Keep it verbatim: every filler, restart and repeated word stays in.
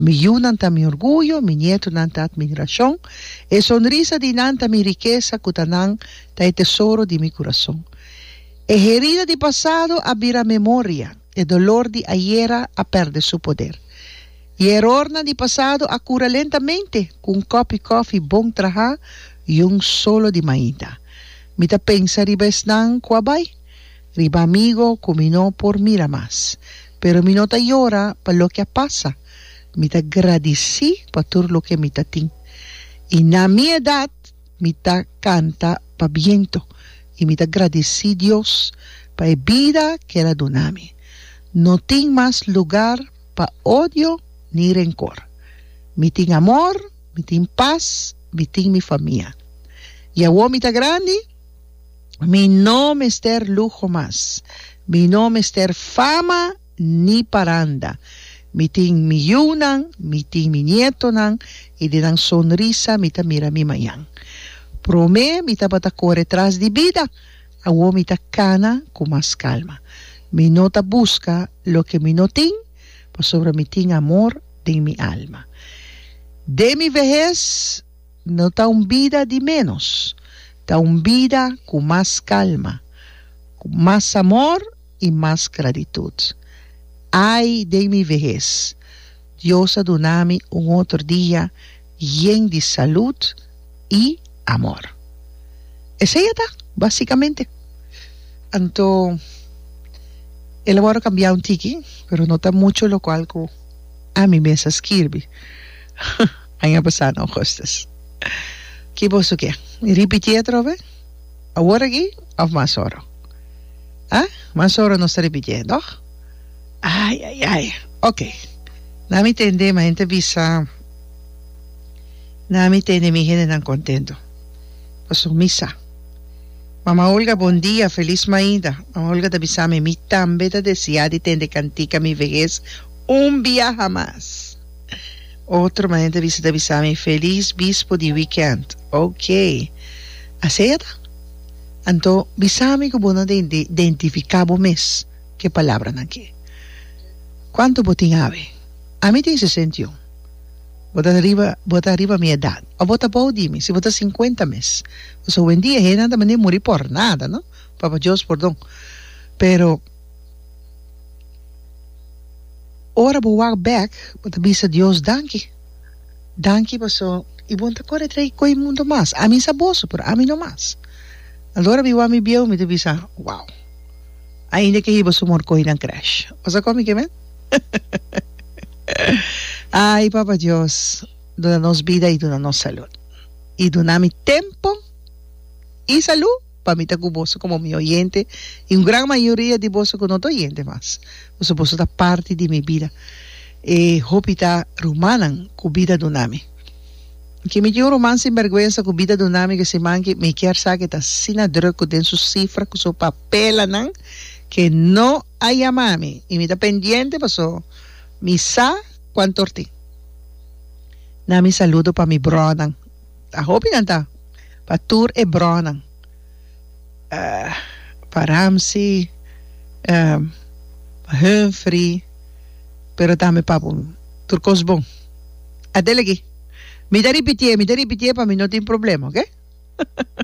Mi yunanta mi orgullo, mi nieto nanta admiración, e sonrisa di nanta mi riqueza, cutanán, ta el tesoro de mi corazón. E herida di pasado abira memoria, e dolor di ayer a perde su poder. Y error di pasado a cura lentamente, con un copo de coffee bon traja y un solo de maíta. Mita pensa riba esnan kuabay, riba amigo kumino por mira más. Pero mi nota llora pa lo que pasa. Mita agradeci pa todo lo que mita tin. Y na mi edad, mita canta pa viento. Y mita agradeci Dios pa e vida que era donami. No tin más lugar pa odio ni rencor. Mi tin amor, mi tin paz, mi tin mi familia. Y a mita grande, mi no mester lujo más. Mi no mester fama ni paranda. Mi tin mi yunan, mi tin mi nietonan, y de dan sonrisa mita mira mi mayan. Prome mita bata corre tras de vida, a mita cana con más calma. Mi nota busca lo que mi no tin, pues sobre mi tin amor de mi alma. De mi vejez no ta un vida de menos, ta un vida con más calma, con más amor y más gratitud. Ay de mi vejez, Dios adonami un otro día lleno de salud y amor. Esa es ella, básicamente. Entonces, él va a cambiar un tiki, pero no está mucho lo cual a mi mesa escribe. Año pasado, no costas. ¿Qué vos qué? ¿Repetir otra vez? ¿Ahora aquí o más oro? ¿Ah? Más oro no está repitiendo. Ay, ay, ay. Ok. No me entiende, ma gente visa. No me entiende, mi gente tan contento. Pues misa. Mamá Olga, buen día, feliz maída. Mamá Olga te avisame, mi tan beta decía de tende cantica mi vejez un viaje más. Otro ma gente visa te avisame, feliz bispo de weekend. Ok. Así está. Anto, visame que bueno de identificabo mes. ¿Qué palabra aquí? ¿Cuánto botín ave? A mí tiene sesenta y uno. Bota arriba, bota arriba mi edad. O bota por dime, si bota cincuenta meses. O sea, buen día, es nada más morir por nada, ¿no? Papá Dios, perdón. Pero, ahora voy a walk back, bota visa Dios, danke. Danke, pasó. Y bueno, te corre traer coi mundo más. A mí es aboso, pero a mí no más. Allora vi a mi bio, me te visa, wow. Ainda que iba a sumar coi en crash. O sea, ¿cómo que me? Ay, Papá Dios, dona-nos vida y dona-nos salud. Y dona-me tiempo y salud para mí, vos como mi oyente, y una gran mayoría de vos que no te oyente más. Vos vos esta parte de mi vida. Eh, hopita rumanan con vida dona-me. Que me dio un romance sin vergüenza con vida dona-me que se manque, me quiere saber que está sin adrego de su cifra, con su papel, ¿no? Que no hay a mami. Y me está pendiente, pasó. Mi sa, cuánto orti. Na mi saludo para mi bronan. A hopi nanta. Pa Tur e bronan. Uh, pa Ramsey. Uh, pa Humphrey. Pero dame pa un turcos bon. Adelegi. Mi da ripetir, mi da ripetir para mi no tiene problema, ¿ok?